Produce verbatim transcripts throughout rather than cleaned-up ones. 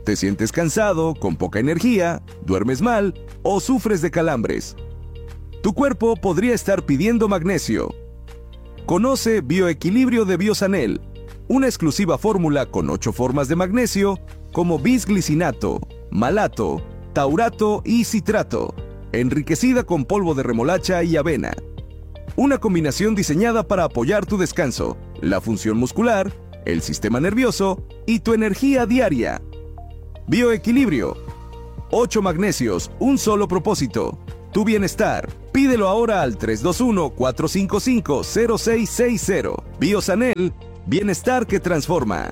¿Te sientes cansado, con poca energía, duermes mal o sufres de calambres? Tu cuerpo podría estar pidiendo magnesio. Conoce Bioequilibrio de Biosanel, una exclusiva fórmula con ocho formas de magnesio como bisglicinato, malato, taurato y citrato, enriquecida con polvo de remolacha y avena. Una combinación diseñada para apoyar tu descanso, la función muscular, el sistema nervioso y tu energía diaria. Bioequilibrio. ocho magnesios, un solo propósito. Tu bienestar. Pídelo ahora al tres dos uno, cuatro cinco cinco, cero seis seis cero. Biosanel, bienestar que transforma.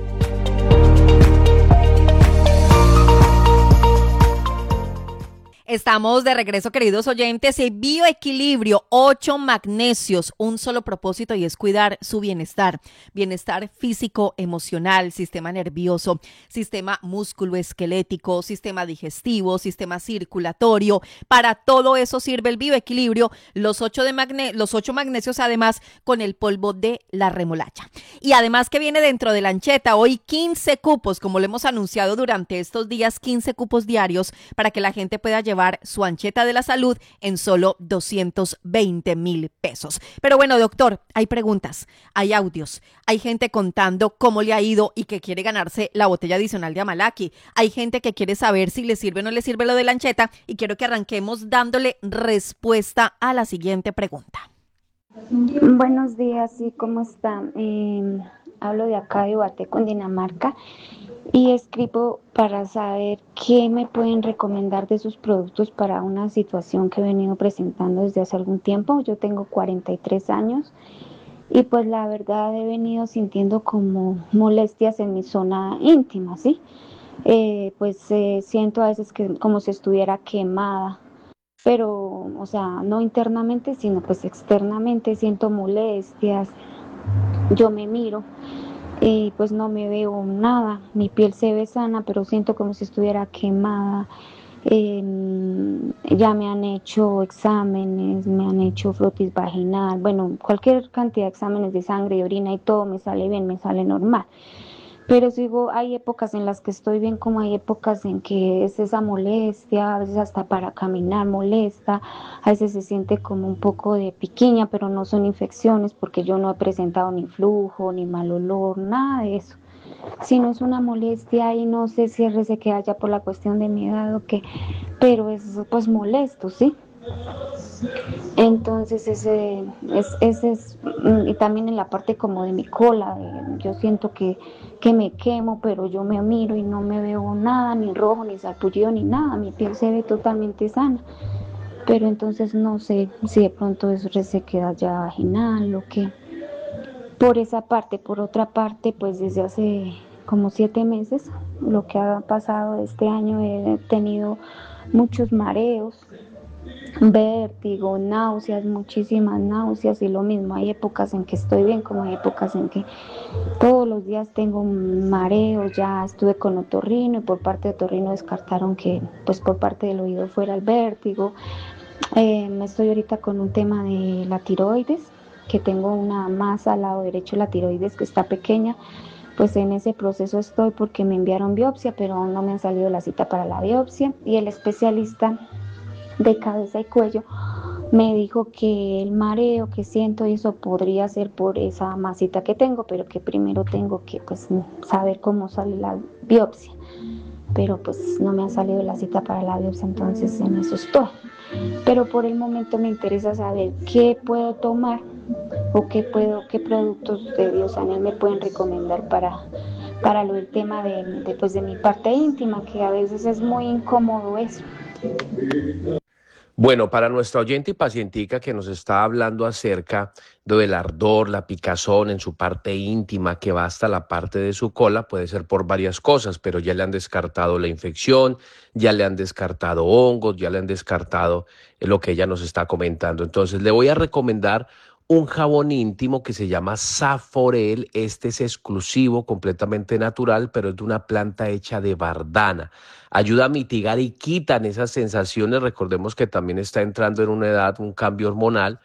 Estamos de regreso, queridos oyentes, y Bioequilibrio, ocho magnesios, un solo propósito y es cuidar su bienestar. Bienestar físico, emocional, sistema nervioso, sistema músculo-esquelético, sistema digestivo, sistema circulatorio. Para todo eso sirve el Bioequilibrio, los ocho, de magne- los ocho magnesios además con el polvo de la remolacha. Y además que viene dentro de la ancheta, hoy quince cupos, como lo hemos anunciado durante estos días, quince cupos diarios para que la gente pueda llevar su ancheta de la salud en solo doscientos veinte mil pesos. Pero bueno, doctor, hay preguntas, hay audios, hay gente contando cómo le ha ido y que quiere ganarse la botella adicional de Amalaki. Hay gente que quiere saber si le sirve o no le sirve lo de la ancheta y quiero que arranquemos dándole respuesta a la siguiente pregunta. Buenos días, ¿sí? ¿Cómo están? Eh, hablo de acá de Ubaté, Cundinamarca. Y escribo para saber qué me pueden recomendar de sus productos para una situación que he venido presentando desde hace algún tiempo. Yo tengo cuarenta y tres años y pues la verdad he venido sintiendo como molestias en mi zona íntima, ¿sí? Eh, pues eh, siento a veces que como si estuviera quemada, pero o sea, no internamente, sino pues externamente siento molestias. Yo me miro y pues no me veo nada, mi piel se ve sana, pero siento como si estuviera quemada. Eh, ya me han hecho exámenes, me han hecho frotis vaginal, bueno, cualquier cantidad de exámenes de sangre y orina y todo me sale bien, me sale normal. Pero sigo, hay épocas en las que estoy bien, como hay épocas en que es esa molestia, a veces hasta para caminar molesta, a veces se siente como un poco de piquiña, pero no son infecciones porque yo no he presentado ni flujo, ni mal olor, nada de eso. Si no es una molestia y no sé si es resequedad ya por la cuestión de mi edad o qué, pero es pues molesto, ¿sí? Entonces ese es, ese es, y también en la parte como de mi cola, de, yo siento que, que me quemo, pero yo me miro y no me veo nada, ni rojo, ni sarpullido, ni nada, mi piel se ve totalmente sana, pero entonces no sé si de pronto es resequedad ya vaginal o qué. Por esa parte, por otra parte, pues desde hace como siete meses, lo que ha pasado este año, he tenido muchos mareos, vértigo, náuseas, muchísimas náuseas y lo mismo, hay épocas en que estoy bien como hay épocas en que todos los días tengo mareos. Ya estuve con otorrino y por parte de otorrino descartaron que pues por parte del oído fuera el vértigo. Eh, estoy ahorita con un tema de la tiroides, que tengo una masa al lado derecho de la tiroides que está pequeña, pues en ese proceso estoy porque me enviaron biopsia, pero aún no me han salido la cita para la biopsia y el especialista de cabeza y cuello me dijo que el mareo que siento y eso podría ser por esa masita que tengo, pero que primero tengo que pues saber cómo sale la biopsia, pero pues no me ha salido la cita para la biopsia, entonces en eso estoy. Pero por el momento me interesa saber qué puedo tomar o qué puedo, qué productos de Biosanel me pueden recomendar para, para lo del tema de, de, pues de mi parte íntima, que a veces es muy incómodo eso. Bueno, para nuestra oyente y pacientica que nos está hablando acerca del ardor, la picazón en su parte íntima que va hasta la parte de su cola, puede ser por varias cosas, pero ya le han descartado la infección, ya le han descartado hongos, ya le han descartado lo que ella nos está comentando. Entonces le voy a recomendar un jabón íntimo que se llama Saforel. Este es exclusivo, completamente natural, pero es de una planta hecha de bardana. Ayuda a mitigar y quitan esas sensaciones. Recordemos que también está entrando en una edad, un cambio hormonal,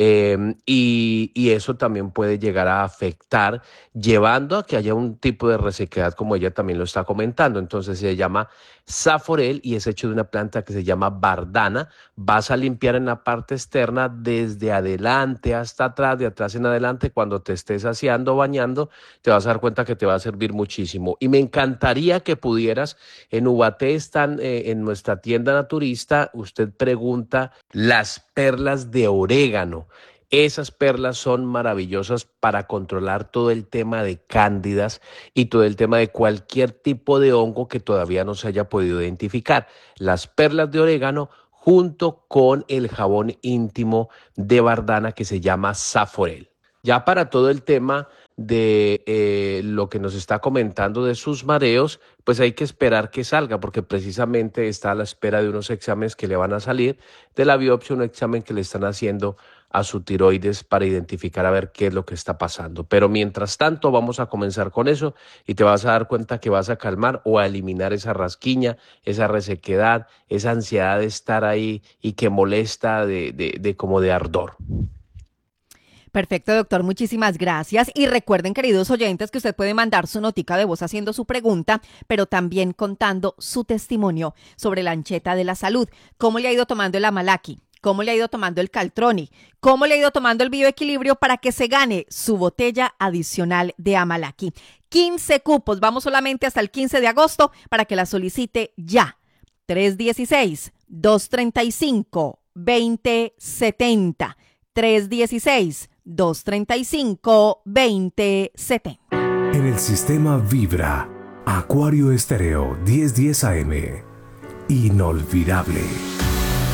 Eh, y, y eso también puede llegar a afectar, llevando a que haya un tipo de resequedad, como ella también lo está comentando. Entonces se llama Saforel y es hecho de una planta que se llama bardana. Vas a limpiar en la parte externa desde adelante hasta atrás, de atrás en adelante. Cuando te estés aseando, bañando, te vas a dar cuenta que te va a servir muchísimo. Y me encantaría que pudieras, en Ubaté están eh, en nuestra tienda naturista, usted pregunta las perlas de orégano. Esas perlas son maravillosas para controlar todo el tema de cándidas y todo el tema de cualquier tipo de hongo que todavía no se haya podido identificar. Las perlas de orégano junto con el jabón íntimo de bardana que se llama Saforel. Ya para todo el tema de eh, lo que nos está comentando de sus mareos, pues hay que esperar que salga, porque precisamente está a la espera de unos exámenes que le van a salir, de la biopsia, un examen que le están haciendo a su tiroides para identificar a ver qué es lo que está pasando. Pero mientras tanto vamos a comenzar con eso y te vas a dar cuenta que vas a calmar o a eliminar esa rasquiña, esa resequedad, esa ansiedad de estar ahí y que molesta de, de, de como de ardor. Perfecto, doctor, muchísimas gracias. Y recuerden, queridos oyentes, que usted puede mandar su notica de voz haciendo su pregunta, pero también contando su testimonio sobre la ancheta de la salud. ¿Cómo le ha ido tomando el Amalaki? ¿Cómo le ha ido tomando el Caltroni? ¿Cómo le ha ido tomando el Bioequilibrio para que se gane su botella adicional de Amalaki? quince cupos, vamos solamente hasta el quince de agosto para que la solicite ya. tres uno seis, dos tres cinco, dos cero siete cero. tres uno seis, dos tres cinco, dos cero siete cero. En el sistema Vibra, Acuario Estéreo diez diez A M. Inolvidable.